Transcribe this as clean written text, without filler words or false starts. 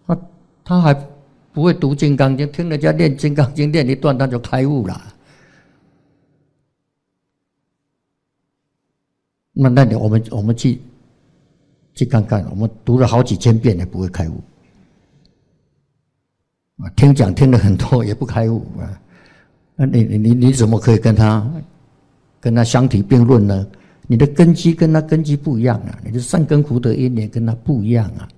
他还不会读《金刚经》，听人家念《金刚经》念一段他就开悟了。那我们去看看，我们读了好几千遍也不会开悟。听讲听了很多也不开悟啊！那你怎么可以跟他相提并论呢？你的根基跟他根基不一样啊，你的善根福德因缘跟他不一样啊。